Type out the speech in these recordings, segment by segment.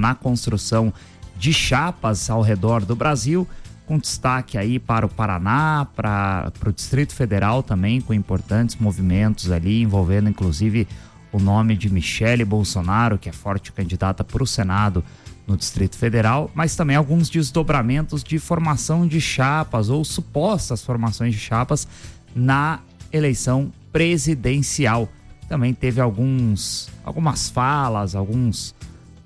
na construção de chapas ao redor do Brasil, com destaque aí para o Paraná, para o Distrito Federal também, com importantes movimentos ali, envolvendo inclusive o nome de Michele Bolsonaro, que é forte candidata para o Senado no Distrito Federal, mas também alguns desdobramentos de formação de chapas ou supostas formações de chapas na eleição presidencial. Também teve algumas falas, alguns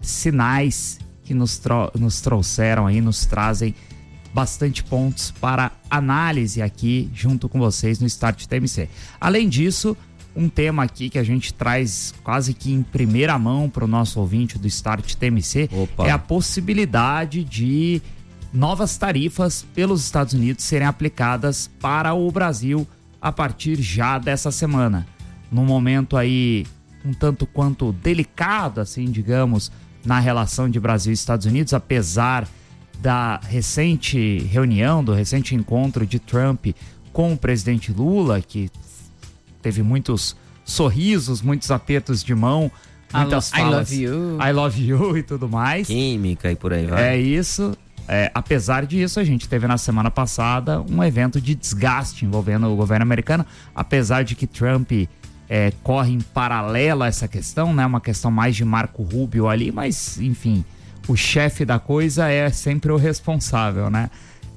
sinais que nos trouxeram aí, nos trazem bastante pontos para análise aqui junto com vocês no Start TMC. Além disso, um tema aqui que a gente traz quase que em primeira mão para o nosso ouvinte do Start TMC. Opa. É a possibilidade de novas tarifas pelos Estados Unidos serem aplicadas para o Brasil a partir já dessa semana. Num momento aí um tanto quanto delicado, assim, digamos, na relação de Brasil e Estados Unidos, apesar da recente reunião, do recente encontro de Trump com o presidente Lula, que teve muitos sorrisos, muitos apertos de mão, muitas falas, I love you e tudo mais. Química e por aí vai. É isso. Apesar disso, a gente teve na semana passada um evento de desgaste envolvendo o governo americano, apesar de que Trump corre em paralelo a essa questão, né? Uma questão mais de Marco Rubio ali, mas enfim, o chefe da coisa é sempre o responsável, né?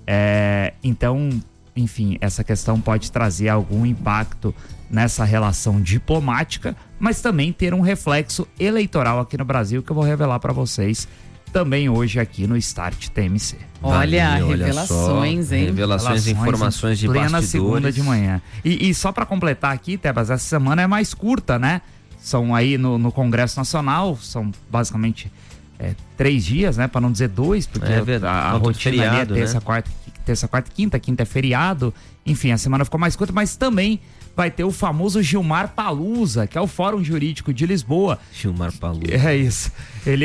Então, enfim, essa questão pode trazer algum impacto nessa relação diplomática, mas também ter um reflexo eleitoral aqui no Brasil, que eu vou revelar para vocês também hoje aqui no Start TMC. Olha, revelações, hein? Revelações e informações de plena bastidores. Segunda de manhã. E só para completar aqui, Tebas, essa semana é mais curta, né? São aí no Congresso Nacional, são basicamente 3 dias, né? Para não dizer 2, porque a rotina feriado, ali é terça, quarta e quinta. Quinta é feriado. Enfim, a semana ficou mais curta, mas também vai ter o famoso Gilmar Palusa, que é o Fórum Jurídico de Lisboa. Gilmar Palusa. É isso. Ele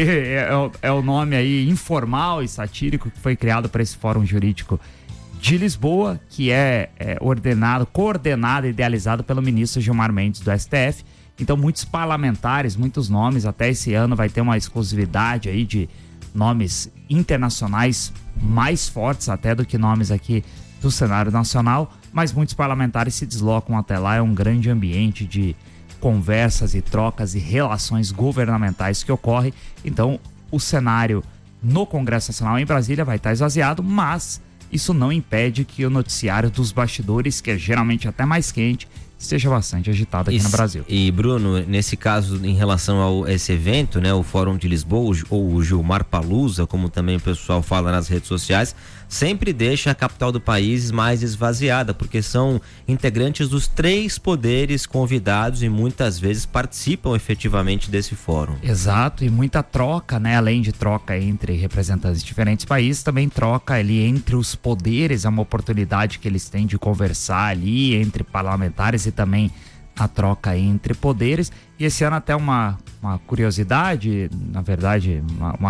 é o nome aí informal e satírico que foi criado para esse Fórum Jurídico de Lisboa, que é coordenado e idealizado pelo ministro Gilmar Mendes do STF. Então, muitos parlamentares, muitos nomes, até esse ano vai ter uma exclusividade aí de nomes internacionais mais fortes até do que nomes aqui do cenário nacional, mas muitos parlamentares se deslocam até lá. É um grande ambiente de conversas e trocas e relações governamentais que ocorre. Então, o cenário no Congresso Nacional em Brasília vai estar esvaziado, mas isso não impede que o noticiário dos bastidores, que é geralmente até mais quente, esteja bastante agitado aqui no Brasil. E Bruno, nesse caso, em relação a esse evento, né, o Fórum de Lisboa, ou o Gilmar Palusa, como também o pessoal fala nas redes sociais, sempre deixa a capital do país mais esvaziada, porque são integrantes dos 3 poderes convidados e muitas vezes participam efetivamente desse fórum. Exato, e muita troca, né? Além de troca entre representantes de diferentes países, também troca ali entre os poderes, é uma oportunidade que eles têm de conversar ali entre parlamentares e também a troca entre poderes. E esse ano até uma curiosidade, na verdade,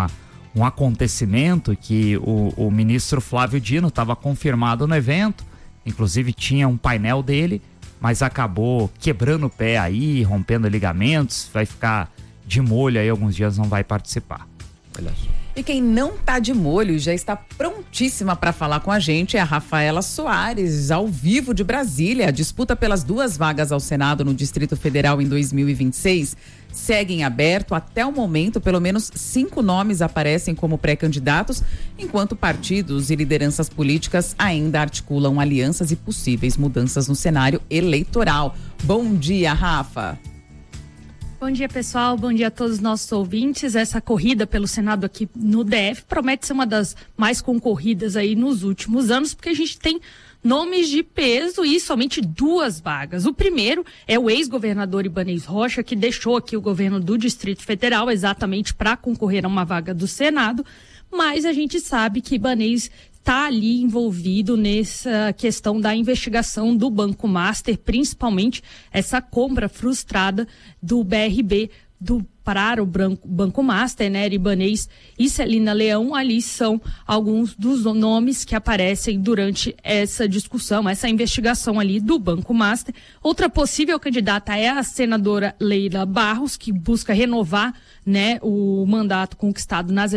um acontecimento que o ministro Flávio Dino estava confirmado no evento, inclusive tinha um painel dele, mas acabou quebrando o pé aí, rompendo ligamentos, vai ficar de molho aí alguns dias, não vai participar. Olha só. E quem não tá de molho e já está prontíssima para falar com a gente é a Rafaela Soares, ao vivo de Brasília. A disputa pelas 2 vagas ao Senado no Distrito Federal em 2026 segue em aberto. Até o momento, pelo menos 5 nomes aparecem como pré-candidatos, enquanto partidos e lideranças políticas ainda articulam alianças e possíveis mudanças no cenário eleitoral. Bom dia, Rafa. Bom dia, pessoal. Bom dia a todos os nossos ouvintes. Essa corrida pelo Senado aqui no DF promete ser uma das mais concorridas aí nos últimos anos, porque a gente tem nomes de peso e somente 2 vagas. O primeiro é o ex-governador Ibanez Rocha, que deixou aqui o governo do Distrito Federal exatamente para concorrer a uma vaga do Senado, mas a gente sabe que Ibanez está ali envolvido nessa questão da investigação do Banco Master, principalmente essa compra frustrada do BRB para o Banco Master, né? Ibanez e Celina Leão, ali são alguns dos nomes que aparecem durante essa discussão, essa investigação ali do Banco Master. Outra possível candidata é a senadora Leila Barros, que busca renovar, né, o mandato conquistado nas